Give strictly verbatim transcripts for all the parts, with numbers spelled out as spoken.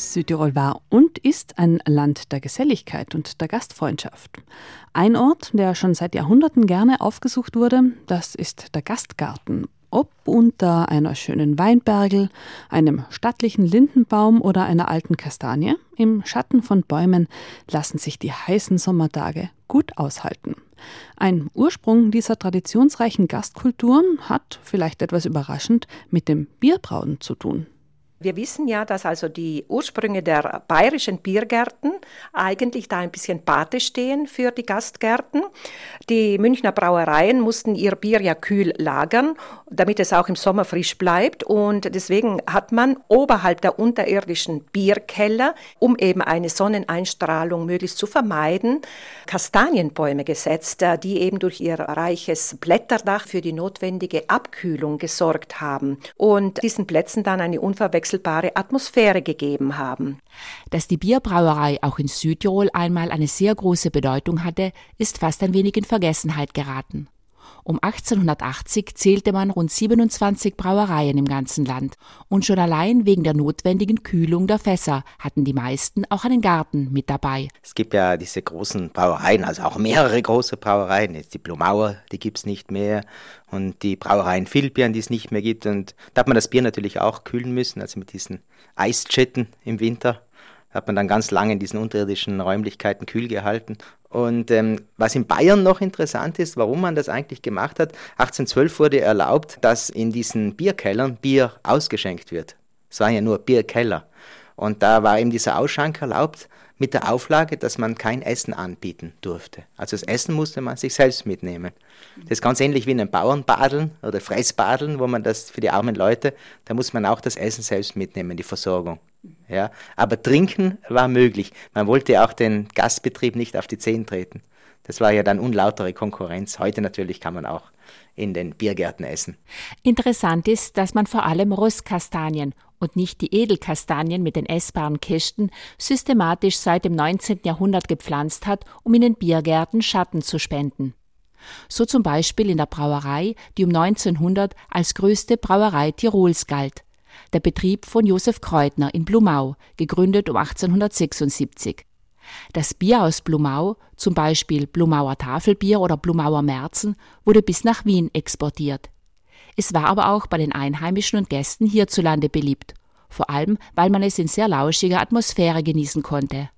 Südtirol war und ist ein Land der Geselligkeit und der Gastfreundschaft. Ein Ort, der schon seit Jahrhunderten gerne aufgesucht wurde, das ist der Gastgarten. Ob unter einer schönen Weinbergel, einem stattlichen Lindenbaum oder einer alten Kastanie, im Schatten von Bäumen lassen sich die heißen Sommertage gut aushalten. Ein Ursprung dieser traditionsreichen Gastkultur hat, vielleicht etwas überraschend, mit dem Bierbrauen zu tun. Wir wissen ja, dass also die Ursprünge der bayerischen Biergärten eigentlich da ein bisschen Pate stehen für die Gastgärten. Die Münchner Brauereien mussten ihr Bier ja kühl lagern, damit es auch im Sommer frisch bleibt. Und deswegen hat man oberhalb der unterirdischen Bierkeller, um eben eine Sonneneinstrahlung möglichst zu vermeiden, Kastanienbäume gesetzt, die eben durch ihr reiches Blätterdach für die notwendige Abkühlung gesorgt haben und diesen Plätzen dann eine unverwechselbare Atmosphäre gegeben haben. Dass die Bierbrauerei auch in Südtirol einmal eine sehr große Bedeutung hatte, ist fast ein wenig in Vergessenheit geraten. Um achtzehnhundertachtzig zählte man rund siebenundzwanzig Brauereien im ganzen Land und schon allein wegen der notwendigen Kühlung der Fässer hatten die meisten auch einen Garten mit dabei. Es gibt ja diese großen Brauereien, also auch mehrere große Brauereien. Jetzt die Blumauer, die gibt es nicht mehr, und die Brauereien Filbian, die es nicht mehr gibt. Und da hat man das Bier natürlich auch kühlen müssen, also mit diesen Eisjetten im Winter. Da hat man dann ganz lange in diesen unterirdischen Räumlichkeiten kühl gehalten. Und ähm, was in Bayern noch interessant ist, warum man das eigentlich gemacht hat, achtzehnhundertzwölf wurde erlaubt, dass in diesen Bierkellern Bier ausgeschenkt wird. Es waren ja nur Bierkeller. Und da war eben dieser Ausschank erlaubt mit der Auflage, dass man kein Essen anbieten durfte. Also das Essen musste man sich selbst mitnehmen. Das ist ganz ähnlich wie in einem Bauernbadeln oder Fressbadeln, wo man das für die armen Leute, da muss man auch das Essen selbst mitnehmen, die Versorgung. Ja, aber trinken war möglich. Man wollte auch den Gastbetrieb nicht auf die Zehen treten. Das war ja dann unlautere Konkurrenz. Heute natürlich kann man auch in den Biergärten essen. Interessant ist, dass man vor allem Rostkastanien und nicht die Edelkastanien mit den essbaren Kästen systematisch seit dem neunzehnten Jahrhundert gepflanzt hat, um in den Biergärten Schatten zu spenden. So zum Beispiel in der Brauerei, die um neunzehnhundert als größte Brauerei Tirols galt. Der Betrieb von Josef Kreutner in Blumau, gegründet um achtzehnhundertsechsundsiebzig. Das Bier aus Blumau, zum Beispiel Blumauer Tafelbier oder Blumauer Märzen, wurde bis nach Wien exportiert. Es war aber auch bei den Einheimischen und Gästen hierzulande beliebt, vor allem weil man es in sehr lauschiger Atmosphäre genießen konnte.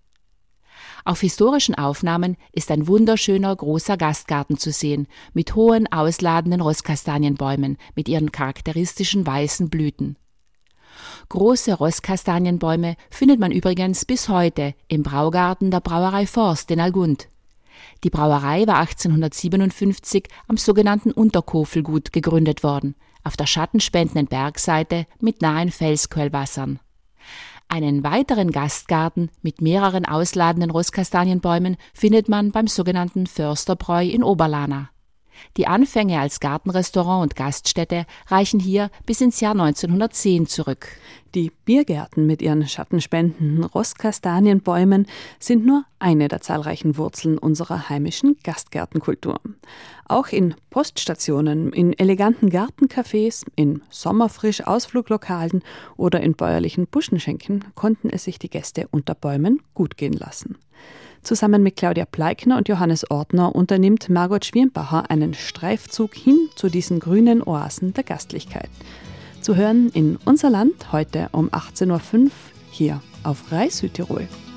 Auf historischen Aufnahmen ist ein wunderschöner großer Gastgarten zu sehen, mit hohen, ausladenden Rosskastanienbäumen mit ihren charakteristischen weißen Blüten. Große Rosskastanienbäume findet man übrigens bis heute im Braugarten der Brauerei Forst in Algund. Die Brauerei war achtzehnhundertsiebenundfünfzig am sogenannten Unterkofelgut gegründet worden, auf der schattenspendenden Bergseite mit nahen Felsquellwassern. Einen weiteren Gastgarten mit mehreren ausladenden Rosskastanienbäumen findet man beim sogenannten Försterbräu in Oberlana. Die Anfänge als Gartenrestaurant und Gaststätte reichen hier bis ins Jahr neunzehnhundertzehn zurück. Die Biergärten mit ihren schattenspendenden Rosskastanienbäumen sind nur eine der zahlreichen Wurzeln unserer heimischen Gastgärtenkultur. Auch in Poststationen, in eleganten Gartencafés, in Sommerfrisch-Ausfluglokalen oder in bäuerlichen Buschenschenken konnten es sich die Gäste unter Bäumen gut gehen lassen. Zusammen mit Claudia Pleikner und Johannes Ortner unternimmt Margot Schwirnbacher einen Streifzug hin zu diesen grünen Oasen der Gastlichkeit. Zu hören in Unser Land heute um achtzehn Uhr fünf hier auf Rai Südtirol.